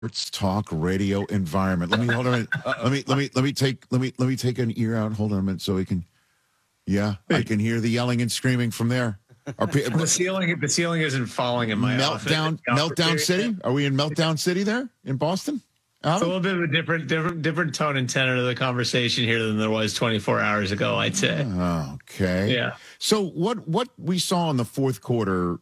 Sports talk radio environment. Let me hold on. Let me take an ear out. Hold on a minute so we can. Yeah, I can hear the yelling and screaming from there. The ceiling isn't falling in my Meltdown City. Are we in Meltdown City there in Boston? It's a little bit of a different tone and tenor to the conversation here than there was 24 hours ago, I'd say. Okay. Yeah. So what we saw in the fourth quarter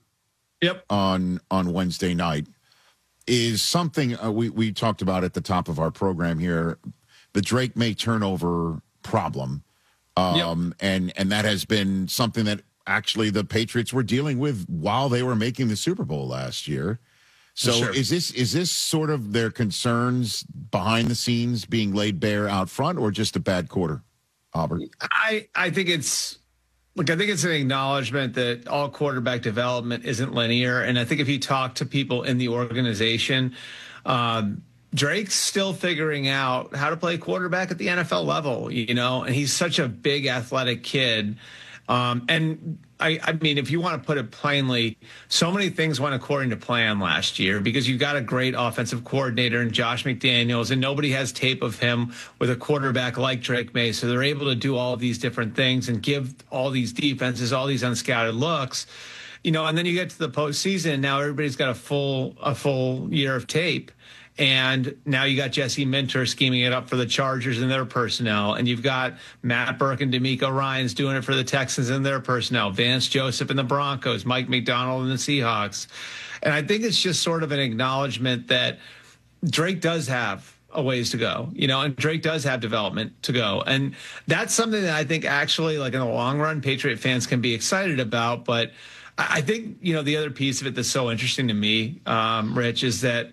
on Wednesday night is something we talked about at the top of our program here, the Drake Maye turnover problem. And that has been something that actually the Patriots were dealing with while they were making the Super Bowl last year. So is this sort of their concerns behind the scenes being laid bare out front, or just a bad quarter, Albert? I think it's an acknowledgement that all quarterback development isn't linear. And I think if you talk to people in the organization, Drake's still figuring out how to play quarterback at the NFL level, and he's such a big athletic kid. And I mean, if you want to put it plainly, so many things went according to plan last year because you've got a great offensive coordinator in Josh McDaniels, and nobody has tape of him with a quarterback like Drake Maye. So they're able to do all of these different things and give all these defenses all these unscouted looks, and then you get to the postseason, and now everybody's got a full year of tape. And now you got Jesse Minter scheming it up for the Chargers and their personnel. And you've got Matt Burke and DeMeco Ryans doing it for the Texans and their personnel. Vance Joseph and the Broncos, Mike McDonald and the Seahawks. And I think it's just sort of an acknowledgement that Drake does have a ways to go, and Drake does have development to go. And that's something that I think actually, like in the long run, Patriot fans can be excited about. But I think, the other piece of it that's so interesting to me, Rich, is that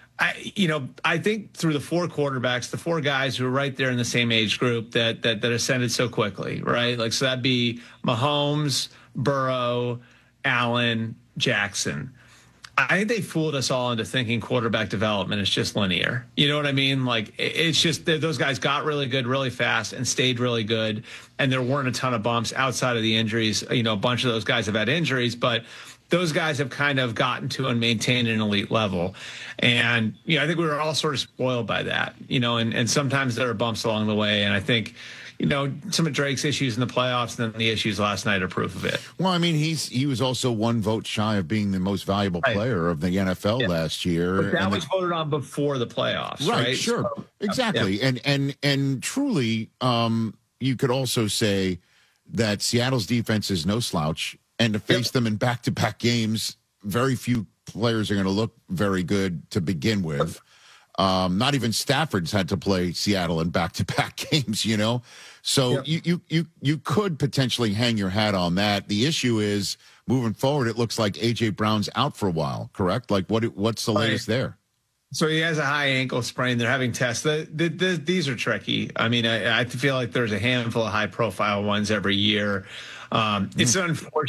I think through the four quarterbacks, the four guys who are right there in the same age group that ascended so quickly, right? Like, so that'd be Mahomes, Burrow, Allen, Jackson. I think they fooled us all into thinking quarterback development is just linear. You know what I mean? Like, it's just that those guys got really good really fast and stayed really good. And there weren't a ton of bumps outside of the injuries. A bunch of those guys have had injuries, but those guys have kind of gotten to and maintained an elite level. And, I think we were all sort of spoiled by that, and sometimes there are bumps along the way. And I think, some of Drake's issues in the playoffs and then the issues last night are proof of it. Well, I mean, he was also one vote shy of being the most valuable player of the NFL last year. But that was voted on before the playoffs, right? Sure. So, exactly. Yeah. And truly, you could also say that Seattle's defense is no slouch. And to face them in back-to-back games, very few players are going to look very good to begin with. Not even Stafford's had to play Seattle in back-to-back games, So you could potentially hang your hat on that. The issue is, moving forward, it looks like A.J. Brown's out for a while, correct? Like, what's the latest there? So he has a high ankle sprain. They're having tests. These are tricky. I mean, I feel like there's a handful of high-profile ones every year. It's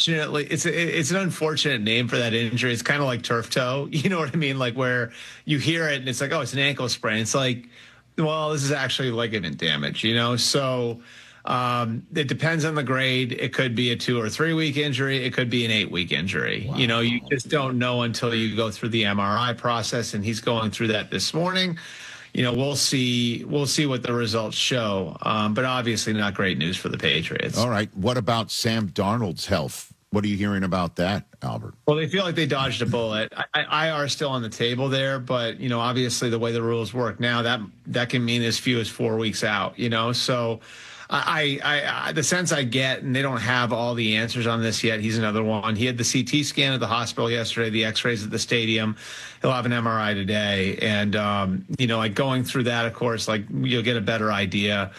an unfortunate name for that injury. It's kind of like turf toe. You know what I mean? Like, where you hear it and it's like, oh, it's an ankle sprain. It's like, well, this is actually ligament damage, So it depends on the grade. It could be a 2 or 3 week injury. It could be an 8-week injury. Wow. You just don't know until you go through the MRI process, and he's going through that this morning. We'll see what the results show, but obviously not great news for the Patriots. All right. What about Sam Darnold's health? What are you hearing about that, Albert? Well, they feel like they dodged a bullet. IR still on the table there, but, obviously the way the rules work now, that can mean as few as 4 weeks out, So I the sense I get, and they don't have all the answers on this yet. He's another one. He had the CT scan at the hospital yesterday, the x-rays at the stadium. He'll have an MRI today. And, like going through that, of course, like you'll get a better idea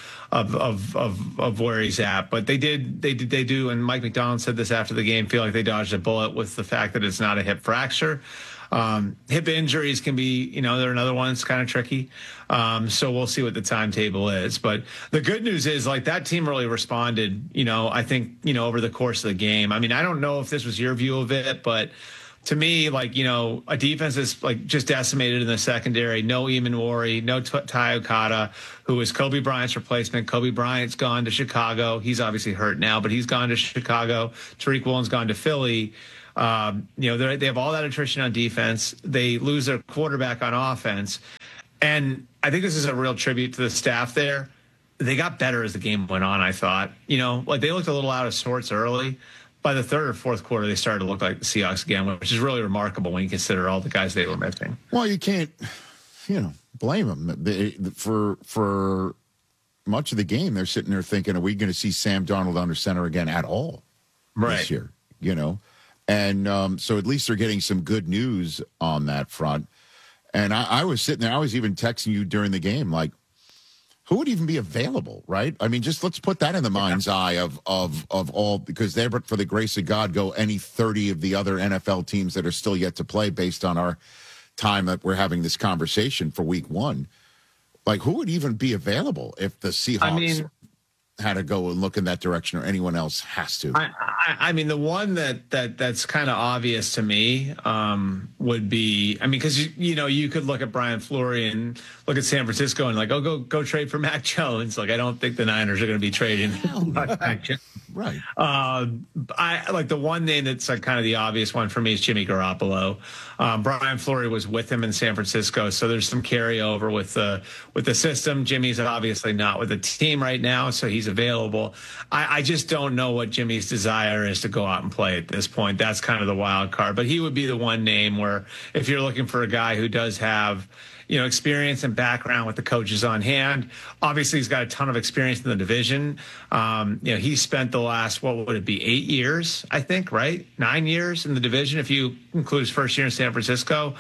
of where he's at. But they do. And Mike McDonald said this after the game, feel like they dodged a bullet with the fact that it's not a hip fracture. Hip injuries can be, they're another one that's kind of tricky. So we'll see what the timetable is. But the good news is, like, that team really responded, I think, over the course of the game. I mean, I don't know if this was your view of it, but to me, like, a defense is like just decimated in the secondary. No Eamon, no Ty Okada, who is Kobe Bryant's replacement. Kobe Bryant's gone to Chicago. He's obviously hurt now, but he's gone to Chicago. Tariq Woolen's gone to Philly. They have all that attrition on defense. They lose their quarterback on offense. And I think this is a real tribute to the staff there. They got better as the game went on, I thought. They looked a little out of sorts early. By the third or fourth quarter, they started to look like the Seahawks again, which is really remarkable when you consider all the guys they were missing. Well, you can't, blame them. For much of the game, they're sitting there thinking, are we going to see Sam Darnold under center again at all this year? And so at least they're getting some good news on that front. And I was sitting there, I was even texting you during the game, like, who would even be available, right? I mean, just let's put that in the mind's eye of all, because they're, but for the grace of God, go any 30 of the other NFL teams that are still yet to play based on our time that we're having this conversation for week one. Like, who would even be available if the Seahawks had to go and look in that direction, or anyone else has to? I mean, the one that's kind of obvious to me would be, because you could look at Brian Fleury and look at San Francisco and like, oh, go trade for Mac Jones. Like, I don't think the Niners are going to be trading Mac Jones. Right. I like the one name that's like kind of the obvious one for me is Jimmy Garoppolo. Brian Fleury was with him in San Francisco, so there's some carryover with the system. Jimmy's obviously not with the team right now, so he's available. I just don't know what Jimmy's desire is to go out and play at this point. That's kind of the wild card. But he would be the one name where if you're looking for a guy who does have experience and background with the coaches on hand. Obviously, he's got a ton of experience in the division. He spent the last, what would it be, 8 years, I think, right? 9 years in the division, if you include his first year in San Francisco.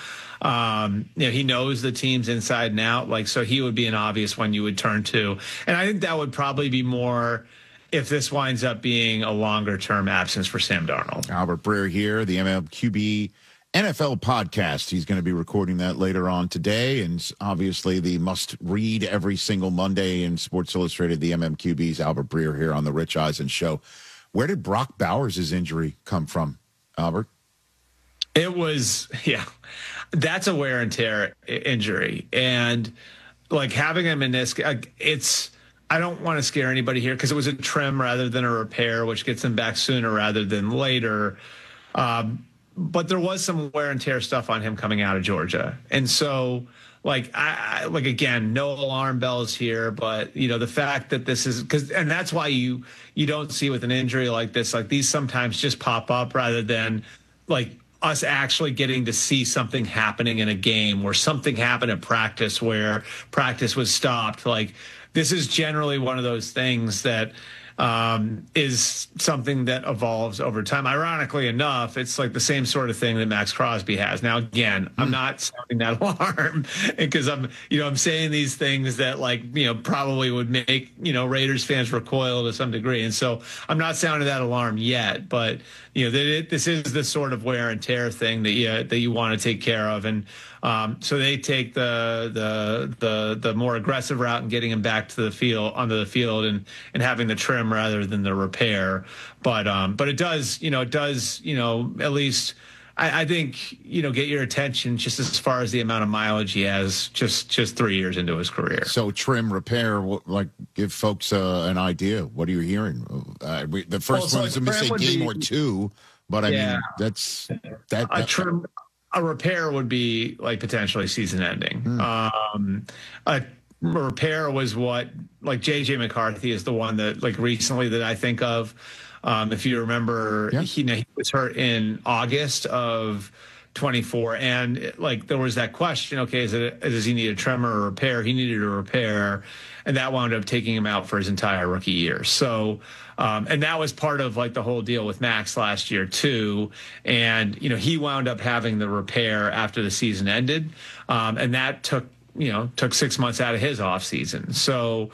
He knows the teams inside and out. So he would be an obvious one you would turn to. And I think that would probably be more if this winds up being a longer-term absence for Sam Darnold. Albert Breer here, the MLQB NFL podcast. He's going to be recording that later on today, and obviously the must-read every single Monday in Sports Illustrated, the MMQB's Albert Breer here on the Rich Eisen Show. Where did Brock Bowers' injury come from, Albert? It was, that's a wear and tear injury. And like having a meniscus, I don't want to scare anybody here because it was a trim rather than a repair, which gets them back sooner rather than later. But there was some wear and tear stuff on him coming out of Georgia. And so, again, no alarm bells here, but, the fact that this is and that's why you don't see with an injury like this, like these sometimes just pop up rather than like us actually getting to see something happening in a game where something happened at practice where practice was stopped. Like, this is generally one of those things that is something that evolves over time. Ironically enough, it's like the same sort of thing that Max Crosby has. Now, again, I'm not sounding that alarm because I'm saying these things that probably would make, Raiders fans recoil to some degree. And so I'm not sounding that alarm yet, but this is the sort of wear and tear thing that you want to take care of. And so they take the more aggressive route and getting him back to the field, onto the field, and having the trim rather than the repair. But it does, at least I think, get your attention just as far as the amount of mileage he has just 3 years into his career. So trim, repair, give folks an idea. What are you hearing? The first one is a game or two, but I mean, that's that. A trim. A repair would be like potentially season ending. A repair was what, like JJ McCarthy is the one that recently that I think of. If you remember, he was hurt in August of 24, and there was that question. Okay, does he need a trim or a repair? He needed a repair, and that wound up taking him out for his entire rookie year. So. And that was part of the whole deal with Max last year too. And, he wound up having the repair after the season ended. And that took 6 months out of his off season. So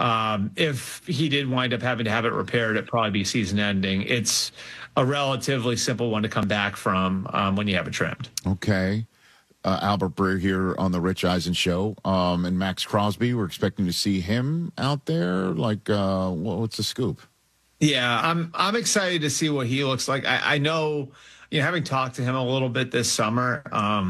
if he did wind up having to have it repaired, it'd probably be season ending. It's a relatively simple one to come back from when you have it trimmed. Okay. Albert Breer here on the Rich Eisen Show. And Max Crosby, we're expecting to see him out there. What's the scoop? Yeah, I'm excited to see what he looks like. I know, having talked to him a little bit this summer,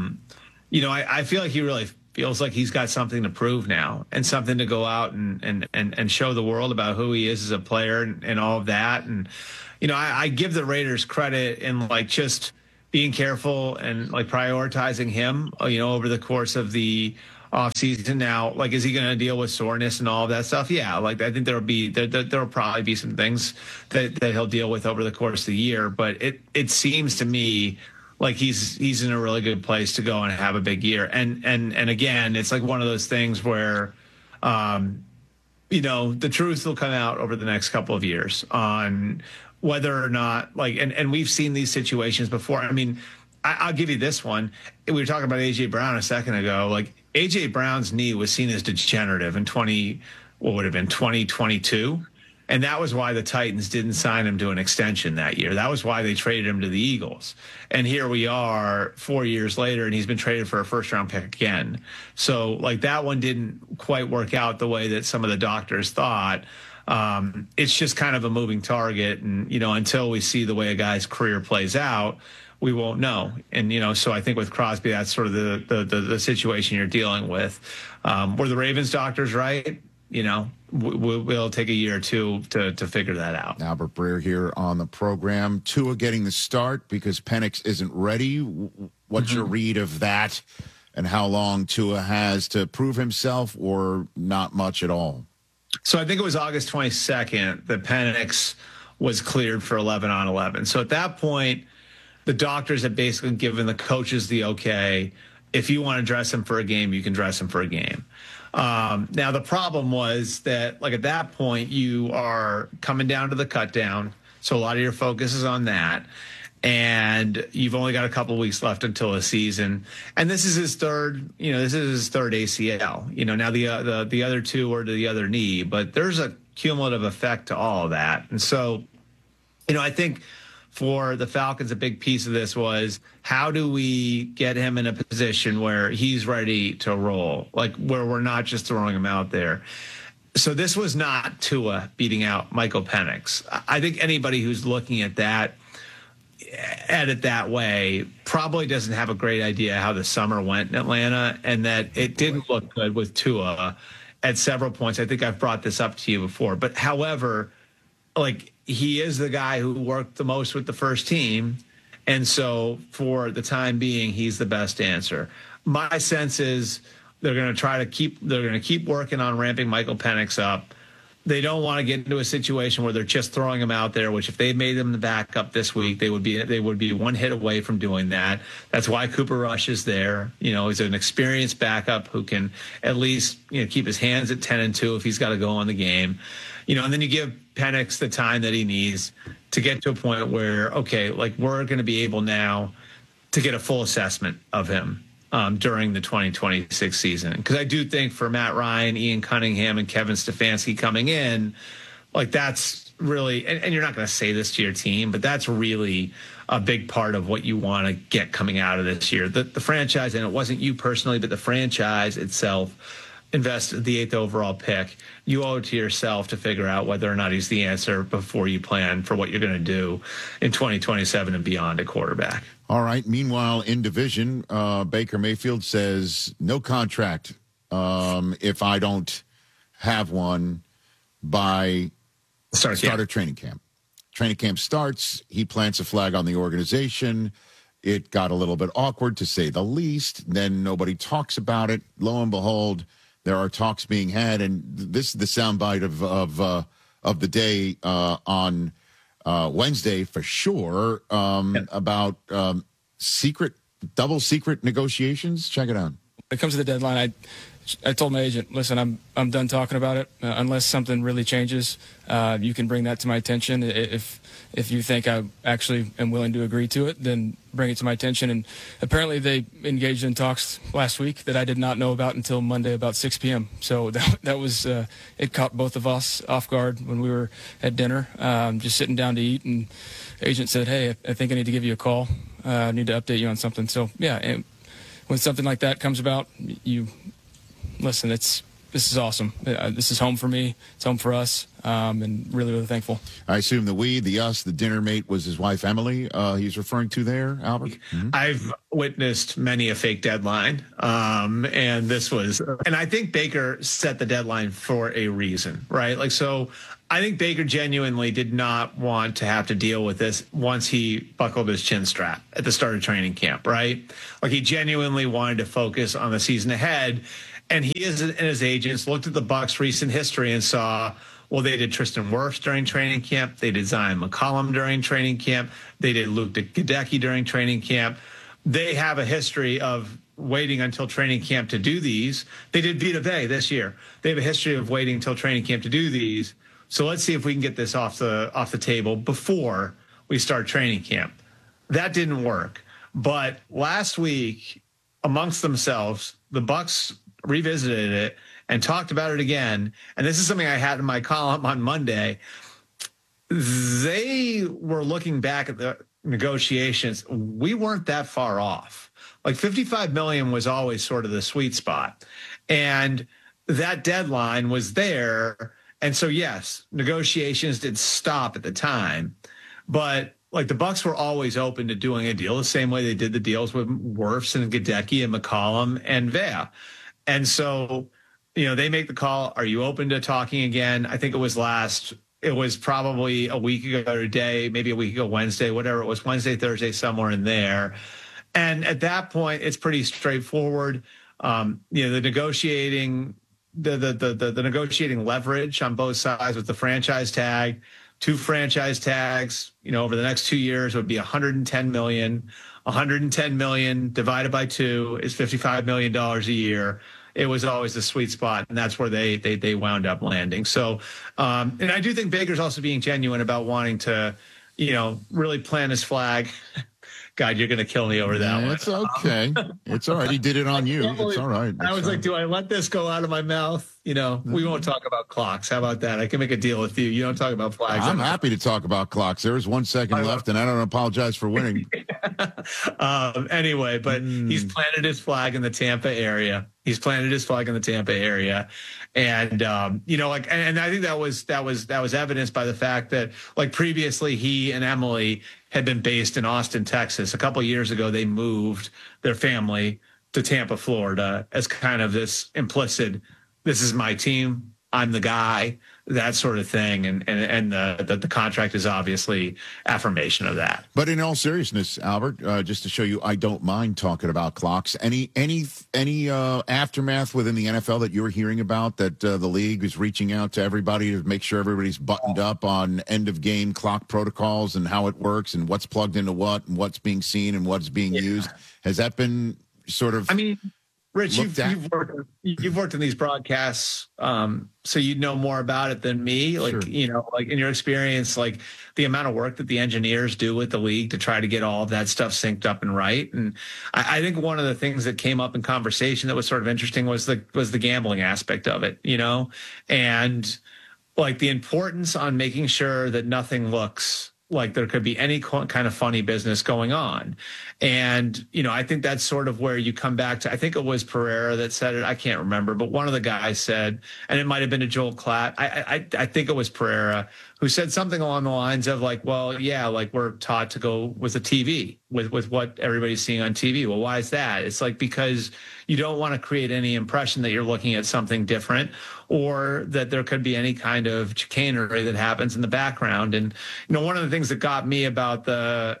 I feel like he really feels like he's got something to prove now and something to go out and show the world about who he is as a player and all of that. And, I give the Raiders credit in just being careful and like prioritizing him, over the course of the off season. Now, like, is he going to deal with soreness and all of that stuff? Yeah. Like, I think there'll probably be some things that he'll deal with over the course of the year, but it seems to me like he's in a really good place to go and have a big year. And again, it's like one of those things where, the truth will come out over the next couple of years on whether or not, like, and we've seen these situations before. I mean, I'll give you this one. We were talking about A.J. Brown a second ago. Like, A.J. Brown's knee was seen as degenerative in 2022. And that was why the Titans didn't sign him to an extension that year. That was why they traded him to the Eagles. And here we are 4 years later, and he's been traded for a first-round pick again. So, like, that one didn't quite work out the way that some of the doctors thought. It's just kind of a moving target. And, until we see the way a guy's career plays out, we won't know. And, so I think with Crosby, that's sort of the situation you're dealing with. Were the Ravens doctors right? We'll take a year or two to figure that out. Albert Breer here on the program. Tua getting the start because Penix isn't ready. What's your read of that and how long Tua has to prove himself, or not much at all? So I think it was August 22nd that Penix was cleared for 11 on 11. So at that point, the doctors had basically given the coaches the okay. If you want to dress him for a game, you can dress him for a game. Now, the problem was that, like, at that point, you are coming down to the cut down. So a lot of your focus is on that. And you've only got a couple of weeks left until the season. And this is his third ACL. Now the other two are to the other knee, but there's a cumulative effect to all of that. And so, I think for the Falcons, a big piece of this was, how do we get him in a position where he's ready to roll, like where we're not just throwing him out there. So this was not Tua beating out Michael Penix. I think anybody who's looking at it that way probably doesn't have a great idea how the summer went in Atlanta, and that it didn't look good with Tua at several points. I think I've brought this up to you before, but however, like, he is the guy who worked the most with the first team. And so for the time being, he's the best answer. My sense is they're going to keep working on ramping Michael Penix up. They don't want to get into a situation where they're just throwing him out there, which if they made him the backup this week, they would be one hit away from doing that. That's why Cooper Rush is there. He's an experienced backup who can at least, keep his hands at 10-2 if he's got to go on the game. And then you give Penix the time that he needs to get to a point where, okay, like, we're going to be able now to get a full assessment of him during the 2026 season. Because I do think for Matt Ryan, Ian Cunningham, and Kevin Stefanski coming in, like, that's really, and you're not going to say this to your team, but that's really a big part of what you want to get coming out of this year. The franchise, and it wasn't you personally, but the franchise itself invested the 8th overall pick. You owe it to yourself to figure out whether or not he's the answer before you plan for what you're going to do in 2027 and beyond at quarterback. All right. Meanwhile, in division, Baker Mayfield says no contract if I don't have one by start of training camp. Training camp starts. He plants a flag on the organization. It got a little bit awkward, to say the least. Then nobody talks about it. Lo and behold, there are talks being had, and this is the soundbite of the day on Wednesday for sure about double secret negotiations. Check it out. When it comes to the deadline, I told my agent, listen, I'm done talking about it. Unless something really changes, you can bring that to my attention. If you think I actually am willing to agree to it, then bring it to my attention. And apparently they engaged in talks last week that I did not know about until Monday about 6 p.m. So that was it caught both of us off guard when we were at dinner, just sitting down to eat. And the agent said, hey, I think I need to give you a call. I need to update you on something. So, yeah, and when something like that comes about, you listen, it's this is awesome. This is home for me. It's home for us, and really, really thankful. I assume the us, the dinner mate was his wife, Emily, he's referring to there, Albert? Mm-hmm. I've witnessed many a fake deadline, and this was, and I think Baker set the deadline for a reason, right? Like, so I think Baker genuinely did not want to have to deal with this once he buckled his chin strap at the start of training camp, right? Like, he genuinely wanted to focus on the season ahead. And he and his agents looked at the Bucs' recent history and saw, well, they did Tristan Wirfs during training camp. They did Zion McCollum during training camp. They did Luke Goedeke during training camp. They have a history of waiting until training camp to do these. They did Vita Vea this year. They have a history of waiting until training camp to do these. So let's see if we can get this off the table before we start training camp. That didn't work. But last week, amongst themselves, the Bucs revisited it and talked about it again. And this is something I had in my column on Monday. They were looking back at the negotiations. We weren't that far off. Like, $55 million was always sort of the sweet spot. And that deadline was there. And so, yes, negotiations did stop at the time, but like, the Bucs were always open to doing a deal the same way they did the deals with Wirfs and Goedeke and McCollum and Vea. And so, they make the call. Are you open to talking again? I think it was probably a week ago today, maybe a week ago Wednesday, whatever it was, Wednesday, Thursday, somewhere in there. And at that point, it's pretty straightforward. The negotiating, the negotiating leverage on both sides with the franchise tag, 2 franchise tags, over the next 2 years would be $110 million. 110 million divided by 2 is $55 million a year. It was always the sweet spot, and that's where they wound up landing. So, and I do think Baker's also being genuine about wanting to, really plant his flag. God, you're going to kill me over that one. It's okay. It's all right. He did it on you. It's all right. I was like, do I let this go out of my mouth? We won't talk about clocks. How about that? I can make a deal with you. You don't talk about flags. I'm happy to talk about clocks. There is 1 second left, and I don't apologize for winning. Anyway, but he's planted his flag in the Tampa area. And, and I think that was evidenced by the fact that, like, previously he and Emily had been based in Austin, Texas. A couple of years ago, they moved their family to Tampa, Florida, as kind of this implicit, this is my team, I'm the guy, that sort of thing. And the contract is obviously affirmation of that. But in all seriousness, Albert, just to show you, I don't mind talking about clocks. Any aftermath within the NFL that you're hearing about, that the league is reaching out to everybody to make sure everybody's buttoned up on end of game clock protocols and how it works and what's plugged into what and what's being seen and what's being used? Has that been sort of... Rich, you've worked in these broadcasts, so you know more about it than me. Like, sure. Like, in your experience, like, the amount of work that the engineers do with the league to try to get all of that stuff synced up and right. And I think one of the things that came up in conversation that was sort of interesting was the gambling aspect of it, and like the importance on making sure that nothing looks like there could be any kind of funny business going on. And, I think that's sort of where you come back to, I think it was Pereira that said it. I can't remember, but one of the guys said, and it might've been to Joel Klatt. I think it was Pereira who said something along the lines of like, well, yeah, like we're taught to go with the TV, with what everybody's seeing on TV. Well, why is that? It's like, because you don't want to create any impression that you're looking at something different, or that there could be any kind of chicanery that happens in the background. And, one of the things that got me about the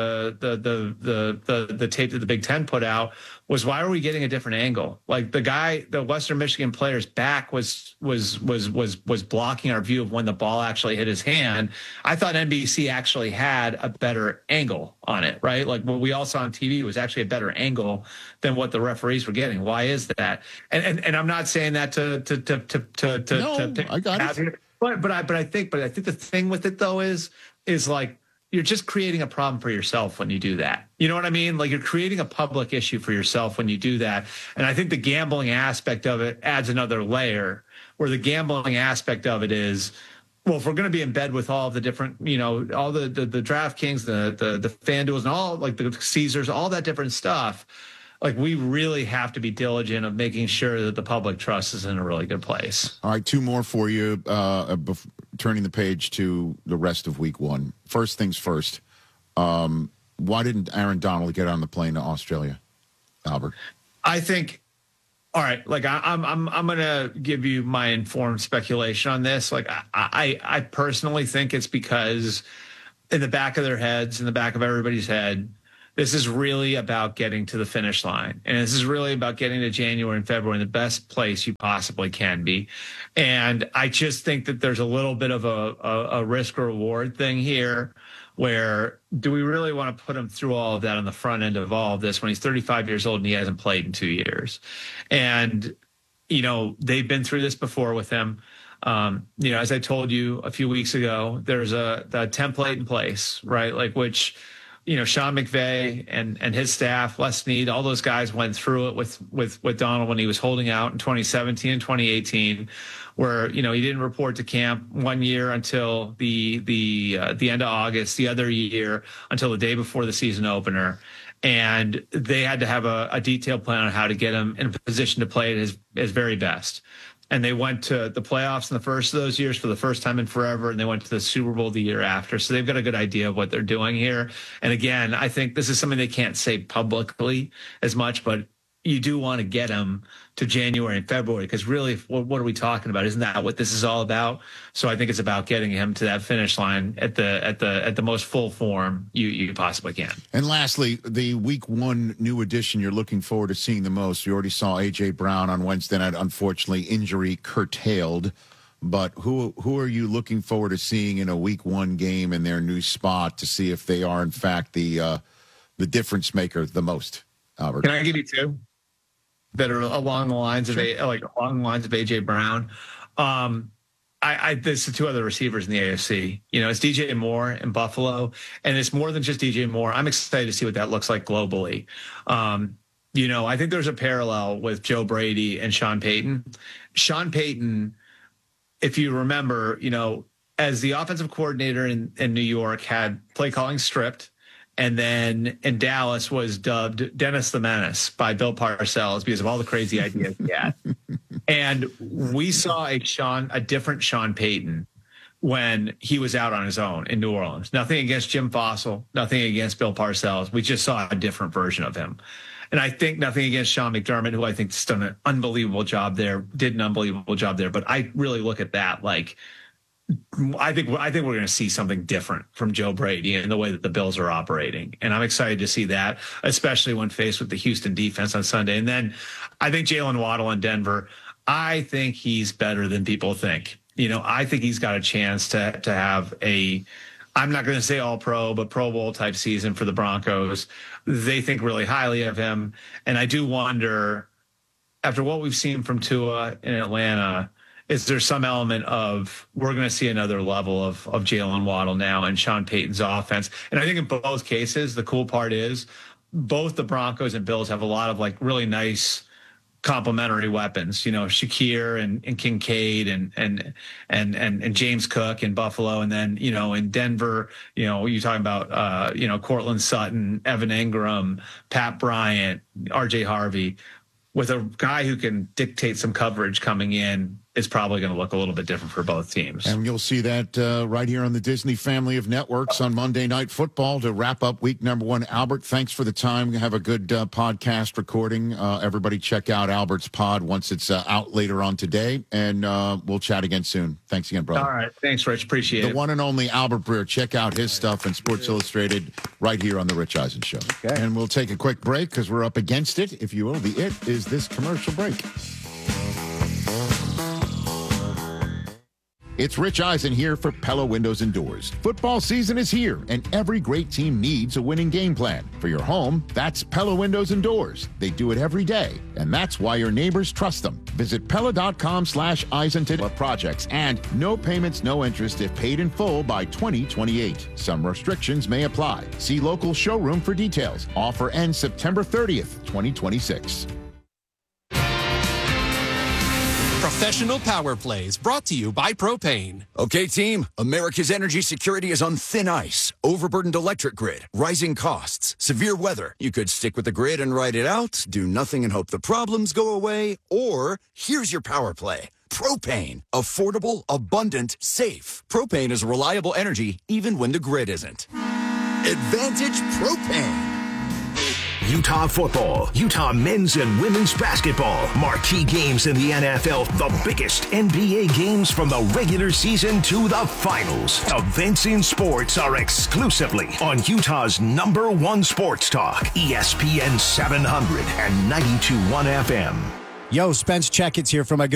tape that the Big Ten put out was, why are we getting a different angle? Like, the Western Michigan player's back was blocking our view of when the ball actually hit his hand. I thought NBC actually had a better angle on it, right? Like, what we all saw on TV was actually a better angle than what the referees were getting. Why is that? And I'm not saying that to I got it. But I think the thing with it though is like, you're just creating a problem for yourself when you do that. You know what I mean? Like, you're creating a public issue for yourself when you do that. And I think the gambling aspect of it adds another layer, where the gambling aspect of it is, well, if we're going to be in bed with all of the different, all the DraftKings, the FanDuels, and all, like, the Caesars, all that different stuff, like we really have to be diligent of making sure that the public trust is in a really good place. All right, two more for you, turning the page to the rest of week one. First things first, why didn't Aaron Donald get on the plane to Australia, Albert? I think, all right, like I'm going to give you my informed speculation on this. Like I personally think it's because in the back of their heads, in the back of everybody's head, this is really about getting to the finish line. And this is really about getting to January and February in the best place you possibly can be. And I just think that there's a little bit of a risk reward thing here where do we really want to put him through all of that on the front end of all of this when he's 35 years old and he hasn't played in 2 years? And, you know, they've been through this before with him. You know, as I told you a few weeks ago, there's the template in place, right? Like which, you know, Sean McVay and his staff, Les Snead, all those guys went through it with Donald when he was holding out in 2017 and 2018, where, you know, he didn't report to camp 1 year until the end of August, the other year until the day before the season opener. And they had to have a detailed plan on how to get him in a position to play at his very best. And they went to the playoffs in the first of those years for the first time in forever, and they went to the Super Bowl the year after. So they've got a good idea of what they're doing here. And again, I think this is something they can't say publicly as much, but you do want to get them to January and February because really, what are we talking about? Isn't that what this is all about? So I think it's about getting him to that finish line at the most full form you possibly can. And lastly, the week one new addition you're looking forward to seeing the most. You already saw A.J. Brown on Wednesday night, unfortunately injury curtailed. But who are you looking forward to seeing in a week one game in their new spot to see if they are in fact the difference maker the most, Albert? Can I give you two that are along the lines of AJ Brown? There's the two other receivers in the AFC. You know, it's DJ Moore in Buffalo, and it's more than just DJ Moore. I'm excited to see what that looks like globally. You know, I think there's a parallel with Joe Brady and Sean Payton. Sean Payton, if you remember, you know, as the offensive coordinator in New York, had play calling stripped. And then in Dallas was dubbed Dennis the Menace by Bill Parcells because of all the crazy ideas he had. And we saw a different Sean Payton when he was out on his own in New Orleans. Nothing against Jim Fossil, nothing against Bill Parcells. We just saw a different version of him. And I think nothing against Sean McDermott, who I think has done an unbelievable job there, did an unbelievable job there. But I really look at that like, I think we're going to see something different from Joe Brady and the way that the Bills are operating. And I'm excited to see that, especially when faced with the Houston defense on Sunday. And then I think Jalen Waddle in Denver, I think he's better than people think. You know, I think he's got a chance to have I'm not going to say all pro, but Pro Bowl type season for the Broncos. They think really highly of him. And I do wonder, after what we've seen from Tua in Atlanta, is there some element of we're going to see another level of Jalen Waddle now and Sean Payton's offense? And I think in both cases, the cool part is both the Broncos and Bills have a lot of like really nice complementary weapons, you know, Shakir and Kincaid and James Cook in Buffalo. And then, you know, in Denver, you know, you're talking about, you know, Cortland Sutton, Evan Ingram, Pat Bryant, RJ Harvey. With a guy who can dictate some coverage coming in, it's probably going to look a little bit different for both teams. And you'll see that right here on the Disney family of networks on Monday Night Football to wrap up week number one. Albert, thanks for the time. Have a good podcast recording. Everybody check out Albert's pod once it's out later on today, and we'll chat again soon. Thanks again, brother. All right. Thanks, Rich. Appreciate it. The one and only Albert Breer. Check out his stuff in Sports Illustrated right here on The Rich Eisen Show. Okay. And we'll take a quick break because we're up against it, if you will. The it is this commercial break. It's Rich Eisen here for Pella Windows and Doors. Football season is here, and every great team needs a winning game plan. For your home, that's Pella Windows and Doors. They do it every day, and that's why your neighbors trust them. Visit Pella.com/Eisen to projects, and no payments, no interest if paid in full by 2028. Some restrictions may apply. See local showroom for details. Offer ends September 30th, 2026. Professional Power Plays, brought to you by Propane. Okay, team, America's energy security is on thin ice. Overburdened electric grid, rising costs, severe weather. You could stick with the grid and ride it out, do nothing and hope the problems go away, or here's your power play. Propane. Affordable, abundant, safe. Propane is reliable energy even when the grid isn't. Advantage Propane. Utah football, Utah men's and women's basketball, marquee games in the NFL, the biggest NBA games from the regular season to the finals. Events in sports are exclusively on Utah's #1 sports talk, ESPN 700 and 92.1 FM. Yo, Spence Checketts here from my